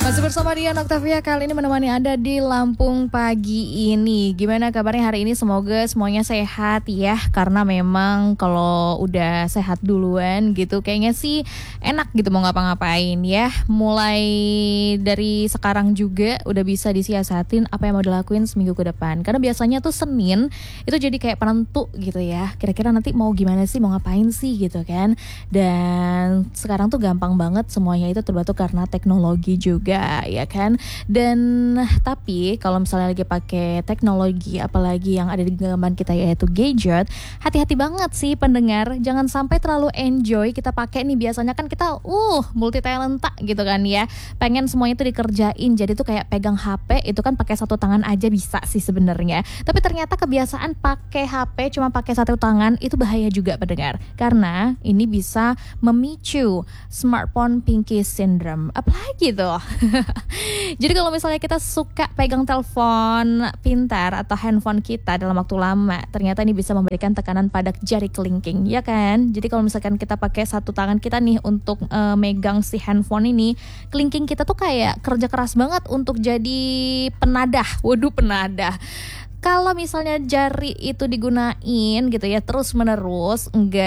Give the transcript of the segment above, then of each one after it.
Masih bersama Dian Octavia kali ini menemani Anda di Lampung pagi ini. Gimana kabarnya hari ini? Semoga semuanya sehat ya. Karena memang kalau udah sehat duluan gitu kayaknya sih enak gitu mau ngapa-ngapain ya. Mulai dari sekarang juga udah bisa disiasatin apa yang mau dilakuin seminggu ke depan. Karena biasanya tuh Senin itu jadi kayak penentu gitu ya. Kira-kira nanti mau gimana sih, mau ngapain sih gitu kan. Dan sekarang tuh gampang banget semuanya itu terbantu karena teknologi juga ya kan. Dan tapi kalau misalnya lagi pakai teknologi apalagi yang ada di genggaman kita yaitu gadget, hati-hati banget sih pendengar, jangan sampai terlalu enjoy kita pakai nih. Biasanya kan kita multi talenta gitu kan ya, pengen semuanya itu dikerjain. Jadi tuh kayak pegang HP itu kan pakai satu tangan aja bisa sih sebenarnya. Tapi ternyata kebiasaan pakai HP cuma pakai satu tangan itu bahaya juga pendengar, karena ini bisa memicu smartphone pinky syndrome. Apalagi tuh jadi kalau misalnya kita suka pegang telepon pintar atau handphone kita dalam waktu lama, ternyata ini bisa memberikan tekanan pada jari kelingking, ya kan? Jadi kalau misalkan kita pakai satu tangan kita nih untuk megang si handphone ini, kelingking kita tuh kayak kerja keras banget untuk jadi penadah. Waduh, penadah. Kalau misalnya jari itu digunain gitu ya terus menerus,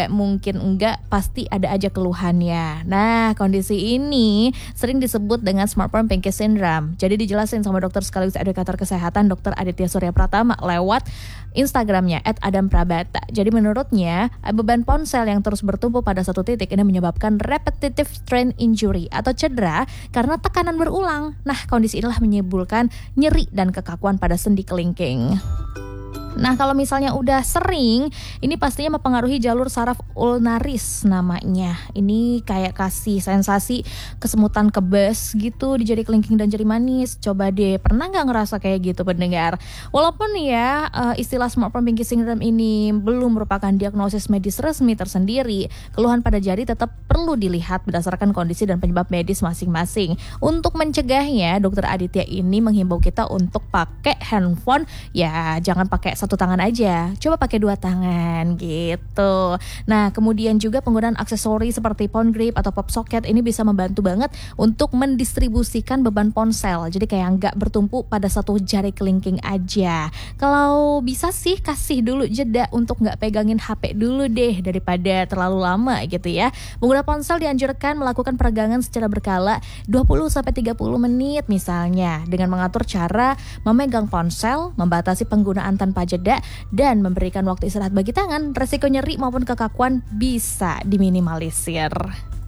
pasti ada aja keluhannya. Nah, kondisi ini sering disebut dengan smartphone pinky syndrome. Jadi dijelasin sama dokter sekaligus edukator kesehatan Dr. Aditya Surya Pratama lewat Instagramnya @adamprabata. Jadi menurutnya beban ponsel yang terus bertumpu pada satu titik ini menyebabkan repetitive strain injury atau cedera karena tekanan berulang. Nah, kondisi inilah menimbulkan nyeri dan kekakuan pada sendi kelingking. Nah, kalau misalnya udah sering, ini pastinya mempengaruhi jalur saraf ulnaris namanya. Ini kayak kasih sensasi kesemutan kebas gitu di jari kelingking dan jari manis. Coba deh, pernah nggak ngerasa kayak gitu pendengar? Walaupun ya istilah smartphone pinky syndrome ini belum merupakan diagnosis medis resmi tersendiri, keluhan pada jari tetap perlu dilihat berdasarkan kondisi dan penyebab medis masing-masing. Untuk mencegahnya, Dr. Aditya ini menghimbau kita untuk pakai handphone ya jangan pakai satu tangan aja, coba pakai dua tangan gitu. Nah, kemudian juga penggunaan aksesori seperti phone grip atau pop socket ini bisa membantu banget untuk mendistribusikan beban ponsel. Jadi kayak nggak bertumpu pada satu jari kelingking aja. Kalau bisa sih kasih dulu jeda untuk nggak pegangin HP dulu deh daripada terlalu lama gitu ya. Pengguna ponsel dianjurkan melakukan peregangan secara berkala 20-30 menit misalnya, dengan mengatur cara memegang ponsel, membatasi penggunaan tanpa jeda, dan memberikan waktu istirahat bagi tangan. Resiko nyeri maupun kekakuan bisa diminimalisir.